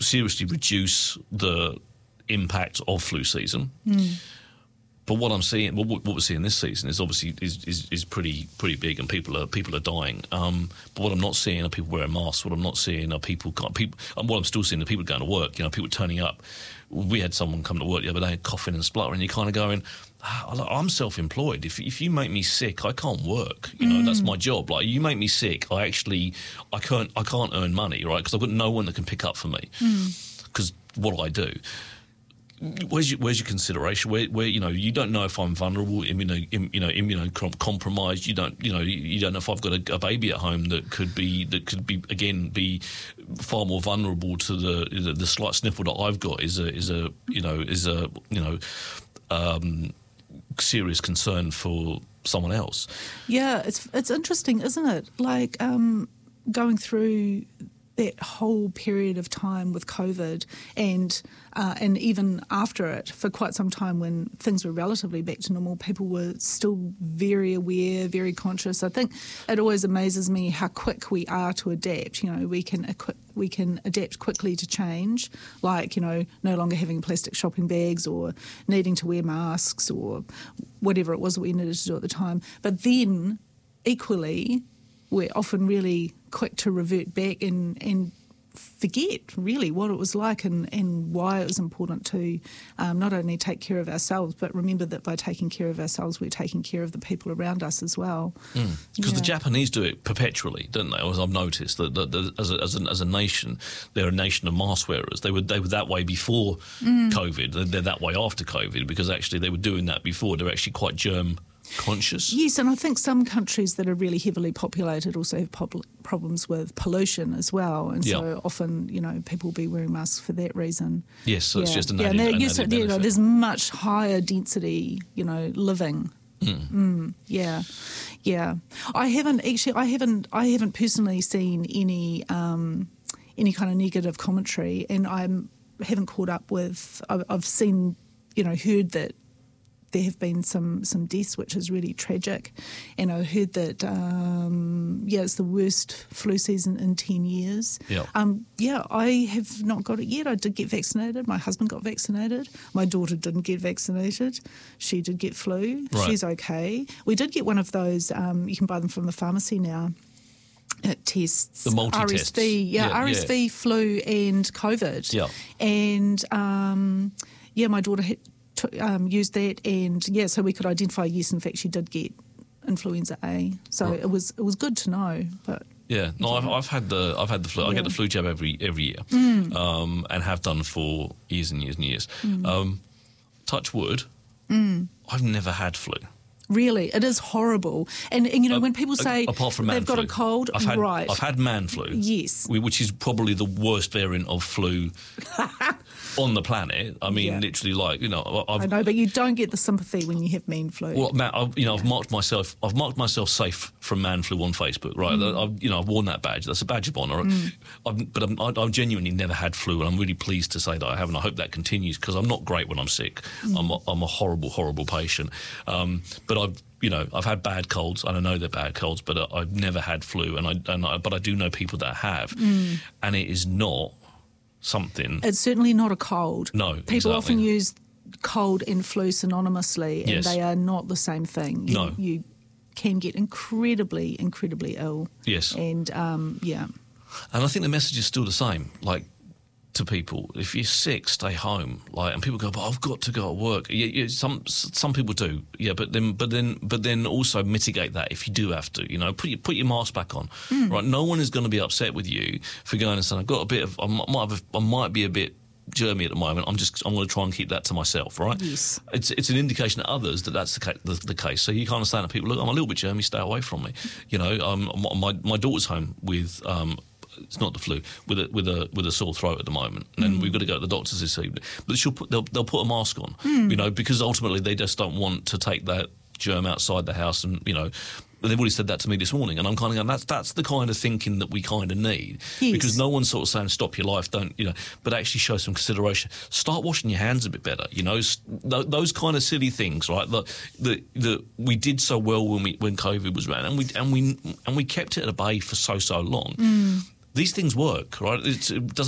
seriously reduce the impact of flu season. But what I'm seeing, what we're seeing this season is obviously is pretty big, and people are dying. But what I'm not seeing are people wearing masks. What I'm not seeing are people. What I'm still seeing are people going to work. People turning up. We had someone come to work the other day coughing and spluttering. You're kind of going, I'm self-employed. If you make me sick, I can't work. That's my job. Like, you make me sick, I can't earn money, right? Because I've got no one that can pick up for me. Because what do I do? Where's your consideration? Where you don't know if I'm vulnerable, immunocompromised. You don't know if I've got a baby at home that could be far more vulnerable to the slight sniffle that I've got is a serious concern for someone else. Yeah, it's interesting, isn't it? Like going through that whole period of time with COVID and even after it, for quite some time when things were relatively back to normal, people were still very aware, very conscious. I think it always amazes me how quick we are to adapt. We can adapt quickly to change, like, no longer having plastic shopping bags or needing to wear masks or whatever it was that we needed to do at the time. But then, equally, we're often really quick to revert back and forget really what it was like and why it was important to not only take care of ourselves, but remember that by taking care of ourselves, we're taking care of the people around us as well. Because the Japanese do it perpetually, don't they? As I've noticed, that as a nation, they're a nation of mask wearers. They were that way before COVID. They're that way after COVID because actually they were doing that before. They're actually quite germ conscious. Yes, and I think some countries that are really heavily populated also have problems with pollution as well, and so often, people will be wearing masks for that reason. Yes, so it's just an added benefit. There's much higher density, living. Yeah. I haven't personally seen any kind of negative commentary, and I haven't caught up with. I've seen, heard that there have been some deaths, which is really tragic. And I heard that, it's the worst flu season in 10 years. I have not got it yet. I did get vaccinated. My husband got vaccinated. My daughter didn't get vaccinated. She did get flu. Right. She's okay. We did get one of those, you can buy them from the pharmacy now. It tests the multi-tests. RSV, flu and COVID. Yeah. And, my daughter used that, and so we could identify. Yes, in fact, she did get influenza A. So right. it was good to know. But I've had the flu. I get the flu jab every year, and have done for years and years and years. Touch wood, I've never had flu. Really, it is horrible. And when people say apart from they've got flu, a cold, I've had man flu. Yes. Which is probably the worst variant of flu on the planet. I mean, literally, I know, but you don't get the sympathy when you have man flu. Well, Matt, I've marked myself safe from man flu on Facebook, right? I've worn that badge. That's a badge of honour. But I've genuinely never had flu, and I'm really pleased to say that I haven't. I hope that continues because I'm not great when I'm sick. I'm a horrible, horrible patient. But I've had bad colds, and I know they're bad colds, but I've never had flu, but I do know people that have, and it is not something. It's certainly not a cold. No, people often use cold and flu synonymously, and they are not the same thing. You can get incredibly, incredibly ill. Yes, and and I think the message is still the same. Like, to people, if you're sick, stay home. And people go, but I've got to go to work. Some people do, but then also mitigate that if you do have to. Put your mask back on, right? No one is going to be upset with you for going and saying, I've got a bit of, I might be a bit germy at the moment. I'm going to try and keep that to myself, right? Yes. It's an indication to others that that's the case. So you kind of stand to people, look, I'm a little bit germy, stay away from me. My daughter's home with. It's not the flu, with a sore throat at the moment, and we've got to go to the doctors this evening. But they'll put a mask on, because ultimately they just don't want to take that germ outside the house, and they've already said that to me this morning, and I'm kind of going, that's the kind of thinking that we kind of need, because no one's sort of saying stop your life, don't but actually show some consideration. Start washing your hands a bit better, those kind of silly things, right? That we did so well when COVID was around, and we kept it at bay for so long. These things work, right? It doesn't